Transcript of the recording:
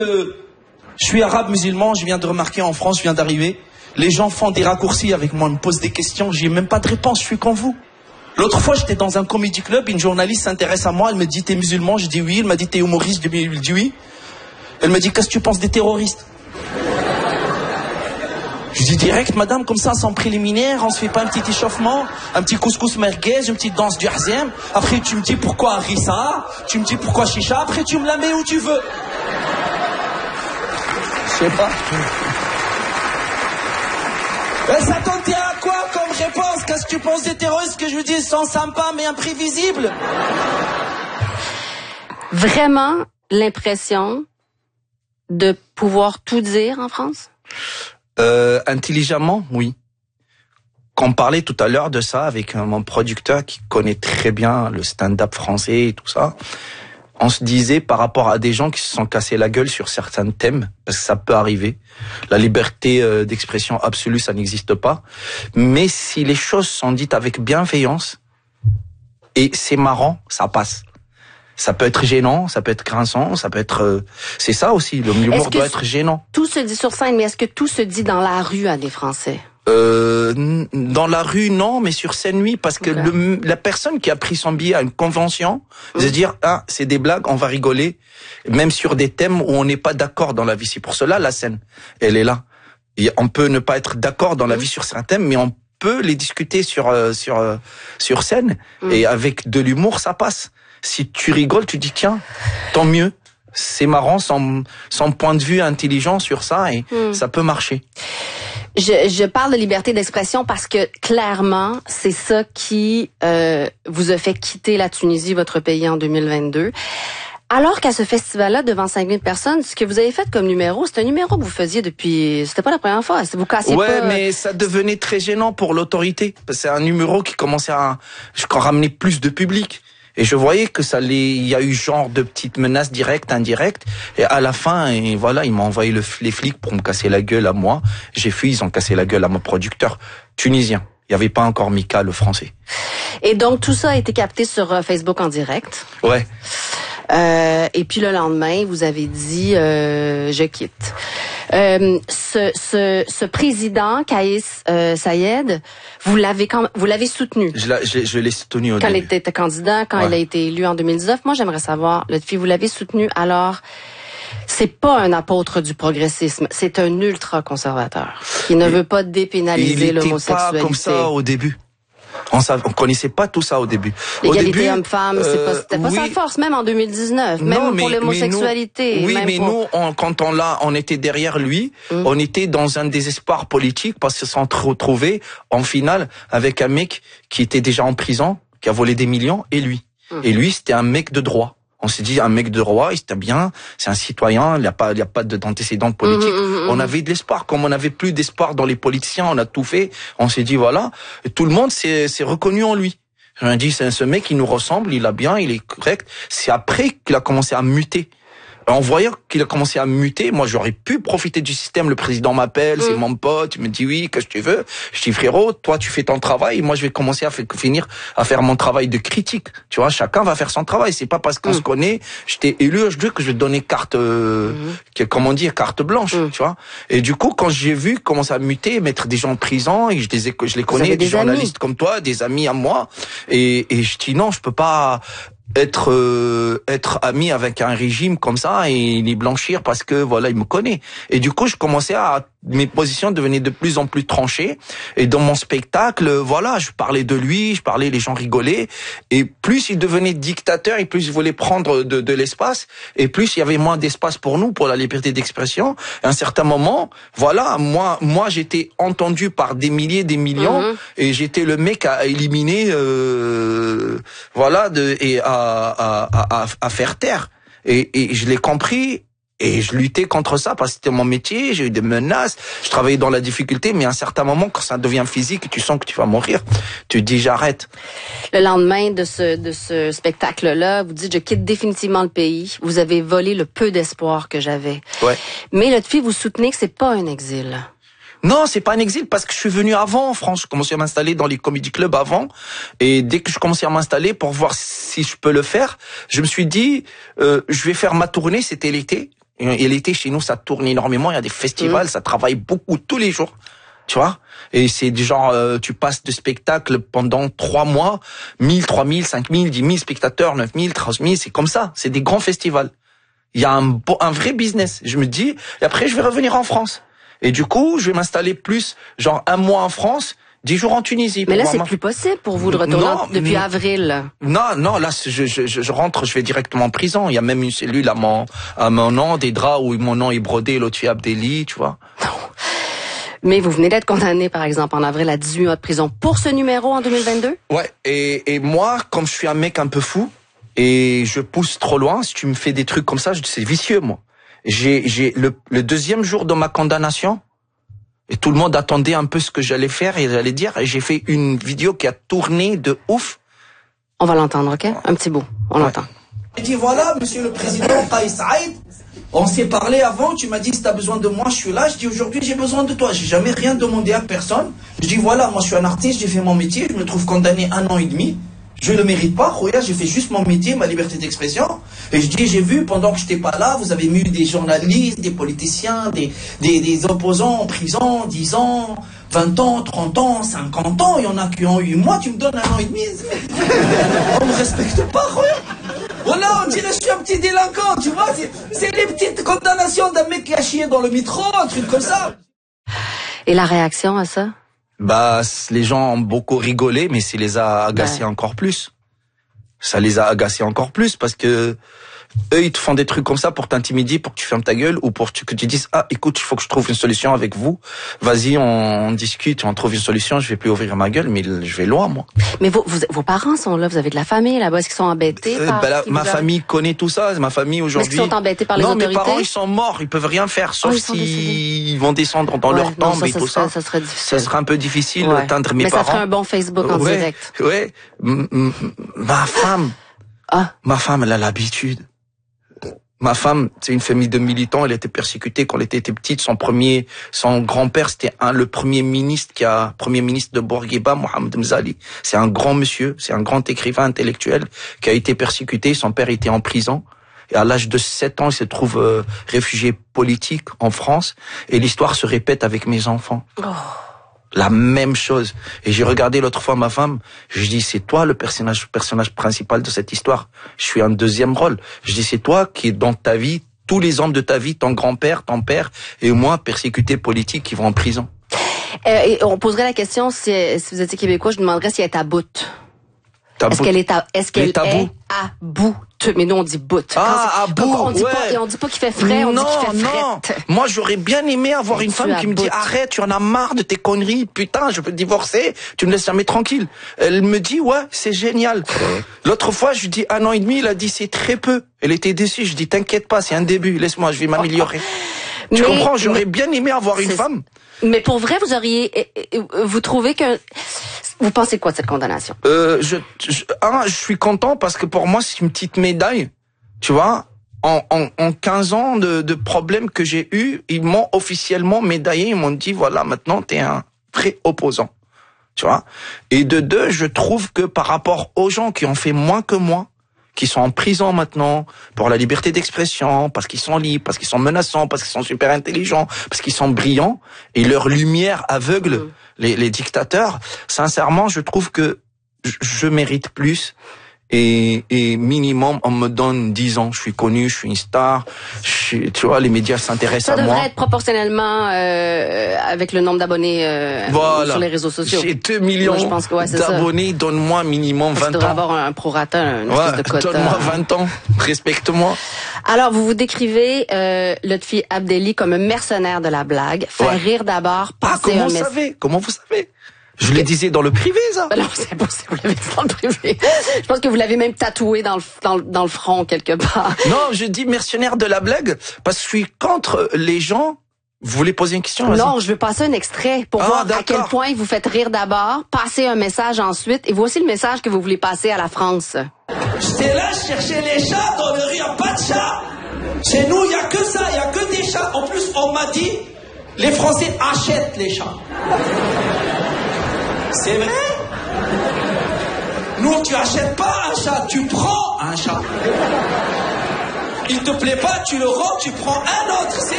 Je suis arabe musulman, je viens de remarquer en France, je viens d'arriver. Les gens font des raccourcis avec moi, ils me posent des questions, j'ai même pas de réponse, je suis comme vous. L'autre fois, j'étais dans un comedy club, une journaliste s'intéresse à moi, elle me dit t'es musulman, je dis oui, elle m'a dit t'es humoriste, je dis oui. Elle me dit qu'est-ce que tu penses des terroristes? Je dis direct, madame, comme ça, sans préliminaire, on se fait pas un petit échauffement, un petit couscous merguez, une petite danse du hazem. Après, tu me dis pourquoi harissa, tu me dis pourquoi chicha, après tu me la mets où tu veux. Je sais pas. Et ça t'en tient à quoi comme réponse? Qu'est-ce que tu penses des terroristes? Que je lui dis, ils sont sympas mais imprévisibles. Vraiment l'impression de pouvoir tout dire en France? Intelligemment, oui. On parlait tout à l'heure de ça avec mon producteur qui connaît très bien le stand-up français et tout ça. On se disait par rapport à des gens qui se sont cassés la gueule sur certains thèmes, parce que ça peut arriver. La liberté d'expression absolue, ça n'existe pas. Mais si les choses sont dites avec bienveillance, et c'est marrant, ça passe. Ça peut être gênant, ça peut être grinçant, ça peut être... c'est ça aussi, l'humour doit être gênant. Tout se dit sur scène, mais est-ce que tout se dit dans la rue à des Français? Dans la rue, non, mais sur scène, oui, parce que la personne qui a pris son billet à une convention, de dire, ah, c'est des blagues, on va rigoler, même sur des thèmes où on n'est pas d'accord dans la vie. C'est pour cela, la scène, elle est là. Et on peut ne pas être d'accord dans la vie sur certains thèmes, mais on peut les discuter sur scène, et avec de l'humour, ça passe. Si tu rigoles, tu dis tiens, tant mieux. C'est marrant, son point de vue intelligent sur ça, et ça peut marcher. Je parle de liberté d'expression parce que clairement, c'est ça qui vous a fait quitter la Tunisie, votre pays, en 2022. Alors qu'à ce festival-là, devant 5000 personnes, ce que vous avez fait comme numéro, c'est un numéro que vous faisiez depuis... C'était pas la première fois, vous cassiez pas... Ouais, mais ça devenait très gênant pour l'autorité. C'est un numéro qui commençait à ramener plus de public. Et je voyais que il y a eu genre de petites menaces directes, indirectes. Et à la fin, et voilà, ils m'ont envoyé les flics pour me casser la gueule à moi. J'ai fui, ils ont cassé la gueule à mon producteur tunisien. Il n'y avait pas encore Mika, le français. Et donc, tout ça a été capté sur Facebook en direct. Ouais. Et puis le lendemain, vous avez dit je quitte. Ce président Kaïs Saïed, vous l'avez soutenu. Je l'ai soutenu au début. Quand il était candidat, quand il a été élu en 2019. Moi, j'aimerais savoir, Lotfi, vous l'avez soutenu. Alors, c'est pas un apôtre du progressisme, c'est un ultra-conservateur qui ne veut pas dépénaliser l'homosexualité. Il n'était pas comme ça au début. On connaissait pas tout ça au début. L'égalité homme-femme, c'était pas sa force, même en 2019, même pour l'homosexualité. Oui, mais nous, quand on était derrière lui, on était dans un désespoir politique parce qu'ils se sont retrouvés en finale avec un mec qui était déjà en prison, qui a volé des millions, et lui. Et lui, c'était un mec de droit. On s'est dit, un mec de droit, il était bien, c'est un citoyen, il n'y a pas d'antécédents politiques. On avait de l'espoir. Comme on n'avait plus d'espoir dans les politiciens, on a tout fait. On s'est dit, voilà. Et tout le monde s'est reconnu en lui. On dit, c'est ce mec, il nous ressemble, il a bien, il est correct. C'est après qu'il a commencé à muter. En voyant qu'il a commencé à muter, moi j'aurais pu profiter du système. Le président m'appelle, c'est mon pote, il me dit oui, qu'est-ce que tu veux? Je dis frérot, toi tu fais ton travail, moi je vais commencer à finir à faire mon travail de critique. Tu vois, chacun va faire son travail. C'est pas parce qu'on se connaît, je t'ai élu, je dis que je vais te donner carte, comment dire, carte blanche, tu vois. Et du coup, quand j'ai vu commencer à muter, mettre des gens en prison, et je les connais, des journalistes comme toi, des amis à moi, et je dis non, je peux pas être ami avec un régime comme ça et les blanchir parce que voilà, il me connaît. Et du coup, je commençais mes positions devenaient de plus en plus tranchées. Et dans mon spectacle, voilà, je parlais de lui, les gens rigolaient. Et plus il devenait dictateur, et plus il voulait prendre de l'espace, et plus il y avait moins d'espace pour nous, pour la liberté d'expression. À un certain moment, voilà, moi, j'étais entendu par des milliers, des millions, et j'étais le mec à éliminer, voilà, et à faire taire. Et je l'ai compris. Et je luttais contre ça parce que c'était mon métier, j'ai eu des menaces, je travaillais dans la difficulté, mais à un certain moment, quand ça devient physique, tu sens que tu vas mourir, tu te dis j'arrête. Le lendemain de ce spectacle-là, vous dites je quitte définitivement le pays, vous avez volé le peu d'espoir que j'avais. Ouais. Mais Lotfi, vous soutenez que c'est pas un exil. Non, c'est pas un exil parce que je suis venu avant en France. Je commençais à m'installer dans les comedy clubs avant. Et dès que je commençais à m'installer pour voir si je peux le faire, je me suis dit, je vais faire ma tournée, c'était l'été. Et l'été, chez nous, ça tourne énormément. Il y a des festivals, ça travaille beaucoup, tous les jours. Tu vois? Et c'est du genre, tu passes de spectacle pendant 3 mois, 1000, 3000, 5000, 10 000 spectateurs, 9000, 13 000, c'est comme ça. C'est des grands festivals. Il y a un vrai business. Je me dis, et après, je vais revenir en France. Et du coup, je vais m'installer plus, genre 1 mois en France, 10 jours en Tunisie. Mais là, c'est plus possible pour vous de retourner depuis avril. Non, là, je rentre, je vais directement en prison. Il y a même une cellule à mon nom, des draps où mon nom est brodé, Lotfi Abdelli, tu vois. Mais vous venez d'être condamné, par exemple, en avril à 18 mois de prison pour ce numéro en 2022? Ouais, et moi, comme je suis un mec un peu fou, et je pousse trop loin, si tu me fais des trucs comme ça, c'est vicieux, moi. J'ai le deuxième jour de ma condamnation, et tout le monde attendait un peu ce que j'allais faire et j'allais dire, et j'ai fait une vidéo qui a tourné de ouf. On va l'entendre, ok? Un petit bout, on l'entend. Je dis voilà, monsieur le président Kais Saïd, on s'est parlé avant, tu m'as dit si tu as besoin de moi, je suis là. Je dis aujourd'hui j'ai besoin de toi, j'ai jamais rien demandé à personne. Je dis voilà, moi je suis un artiste, j'ai fait mon métier, je me trouve condamné 1 an et demi. Je le mérite pas, regarde, j'ai fait juste mon métier, ma liberté d'expression. Et je dis, j'ai vu, pendant que j'étais pas là, vous avez mis des journalistes, des politiciens, des opposants en prison, 10 ans, 20 ans, 30 ans, 50 ans, il y en a qui ont eu. Moi, tu me donnes 1 an et demi, on me respecte pas, regarde. Voilà, on dirait que je suis un petit délinquant, tu vois, c'est les petites condamnations d'un mec qui a chié dans le métro, un truc comme ça. Et la réaction à ça? Bah, les gens ont beaucoup rigolé, mais ça les a agacés encore plus. Ça les a agacés encore plus parce que eux, ils te font des trucs comme ça pour t'intimider, pour que tu fermes ta gueule ou pour que tu dises ah écoute, il faut que je trouve une solution avec vous. Vas-y, on discute, on trouve une solution. Je vais plus ouvrir ma gueule, mais je vais loin moi. Mais vos parents sont là, vous avez de la famille là-bas, est-ce qu'ils sont embêtés par ma famille connaît tout ça, ma famille aujourd'hui. Est-ce qu'ils sont embêtés par les autorités? Non, mes parents ils sont morts, ils peuvent rien faire sauf s'ils vont descendre dans leur tombe et tout ça. Ça serait difficile. Ça serait un peu difficile d'atteindre mes parents. Mais ça ferait un bon Facebook en direct. Ouais. Ma femme, elle a l'habitude. Ma femme, c'est une famille de militants, elle était persécutée quand elle était petite. Son grand-père, c'était le premier ministre de Bourguiba, Mohamed Mzali. C'est un grand monsieur, c'est un grand écrivain intellectuel qui a été persécuté. Son père était en prison. Et à l'âge de 7 ans, il se trouve réfugié politique en France. Et l'histoire se répète avec mes enfants. Oh. La même chose. Et j'ai regardé l'autre fois ma femme, je dis c'est toi le personnage principal de cette histoire. Je suis un deuxième rôle. Je dis c'est toi qui est dans ta vie, tous les hommes de ta vie, ton grand-père, ton père et moi persécutés politiques qui vont en prison. Et on poserait la question si vous étiez québécois, je demanderais si elle est à bout. Est-ce qu'elle est à bout? Mais nous on dit bout. À bout. On dit pas qu'il fait frais, on dit qu'il fait frette. Moi j'aurais bien aimé avoir une femme qui me dit arrête, tu en as marre de tes conneries, putain, je peux te divorcer, tu me laisses jamais tranquille. Elle me dit ouais, c'est génial. L'autre fois je lui dis 1 an et demi, elle a dit c'est très peu. Elle était déçue, je dis t'inquiète pas, c'est un début, laisse-moi, je vais m'améliorer. Tu comprends, j'aurais bien aimé avoir une femme. Mais pour vrai, vous trouvez que... Vous pensez quoi de cette condamnation? Je suis content parce que pour moi, c'est une petite médaille. Tu vois, en 15 ans de problèmes que j'ai eus, ils m'ont officiellement médaillé. Ils m'ont dit, voilà, maintenant, t'es un vrai opposant. Tu vois? Et de deux, je trouve que par rapport aux gens qui ont fait moins que moi, qui sont en prison maintenant pour la liberté d'expression, parce qu'ils sont libres, parce qu'ils sont menaçants, parce qu'ils sont super intelligents, parce qu'ils sont brillants, et leur lumière aveugle les dictateurs. Sincèrement, je trouve que je mérite plus. Et minimum, on me donne 10 ans. Je suis connu, je suis une star. Tu vois, les médias s'intéressent à moi. Ça devrait être proportionnellement avec le nombre d'abonnés sur les réseaux sociaux. J'ai 2 millions d'abonnés. Donne-moi minimum 20 ans. Tu devrais avoir un prorata, une espèce de quota. Donne-moi 20 ans. Respecte-moi. Alors, vous décrivez Lotfi Abdelli comme un mercenaire de la blague. Faire rire d'abord, passer un message. Comment vous savez? Je le disais dans le privé, ça. Non, c'est impossible, vous l'avez dit dans le privé. Je pense que vous l'avez même tatoué dans le front quelque part. Non, je dis mercenaire de la blague parce que je suis contre les gens. Vous voulez poser une question? Non, je veux passer un extrait pour voir à quel point vous faites rire d'abord, passer un message ensuite, et voici le message que vous voulez passer à la France. J'étais là, je cherchais les chats, dans le rue, il n'y a pas de chats. Chez nous, il n'y a que ça, il n'y a que des chats. En plus, on m'a dit, les Français achètent les chats. C'est vrai? Nous, tu achètes pas un chat, tu prends un chat. Il te plaît pas, tu le rends, tu prends un autre, c'est